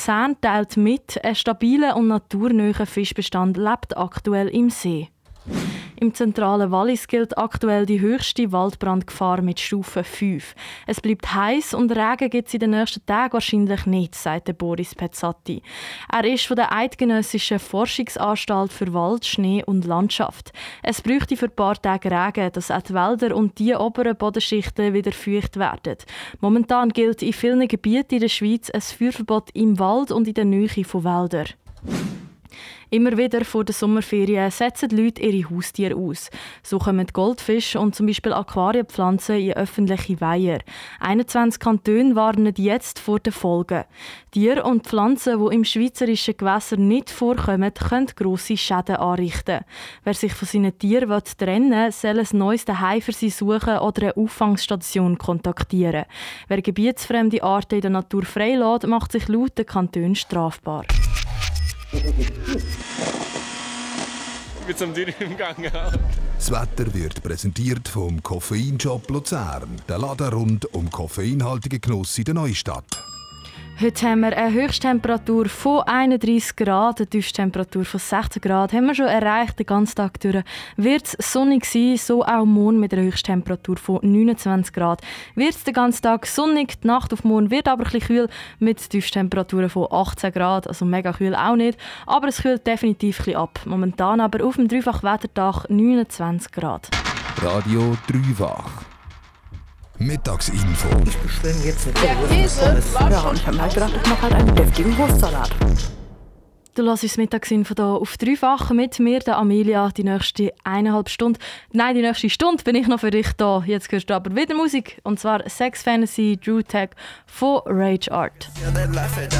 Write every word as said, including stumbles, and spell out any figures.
Luzern teilt mit, ein stabiler und naturnäher Fischbestand lebt aktuell im See. Im zentralen Wallis gilt aktuell die höchste Waldbrandgefahr mit Stufe fünf. Es bleibt heiß und Regen gibt es in den nächsten Tagen wahrscheinlich nicht, sagt Boris Pezzati. Er ist von der Eidgenössischen Forschungsanstalt für Wald, Schnee und Landschaft. Es bräuchte für ein paar Tage Regen, dass auch die Wälder und die oberen Bodenschichten wieder feucht werden. Momentan gilt in vielen Gebieten in der Schweiz ein Feuerverbot im Wald und in der Nähe von Wäldern. Immer wieder vor den Sommerferien setzen die Leute ihre Haustiere aus. So kommen Goldfische und zum Beispiel Aquarienpflanzen in öffentliche Weiher. einundzwanzig Kantone warnen jetzt vor den Folgen. Tiere und Pflanzen, die im schweizerischen Gewässer nicht vorkommen, können grosse Schäden anrichten. Wer sich von seinen Tieren trennen will, soll ein neues Zuhause für sie suchen oder eine Auffangstation kontaktieren. Wer gebietsfremde Arten in der Natur freilässt, macht sich laut den Kantonen strafbar. Mit so einem Tier im Gang. Das Wetter wird präsentiert vom Koffeinshop Luzern. Der Laden rund um koffeinhaltige Genuss in der Neustadt. Heute haben wir eine Höchsttemperatur von einunddreissig Grad, eine Tiefsttemperatur von sechzehn Grad. Haben wir schon erreicht, den ganzen Tag durch. Wird es sonnig sein, so auch morgen mit einer Höchsttemperatur von neunundzwanzig Grad. Wird es den ganzen Tag sonnig, die Nacht auf morgen wird aber ein bisschen kühl mit Tiefstemperaturen von achtzehn Grad, also mega kühl auch nicht. Aber es kühlt definitiv ein bisschen ab. Momentan aber auf dem Dreifach-Wetterdach neunundzwanzig Grad. Radio Dreifach. Mittagsinfo. Ich bestelle jetzt eine Käse. Ja, und ich habe mir halt gedacht, ich mache halt einen deftigen Wurstsalat. Du hörst das Mittagsinfo hier auf Dreifach mit mir, der Amelia, die nächste eineinhalb Stunden. Nein, die nächste Stunde bin ich noch für dich da. Jetzt hörst du aber wieder Musik, und zwar Sex Fantasy Drew Tag von Rage Art.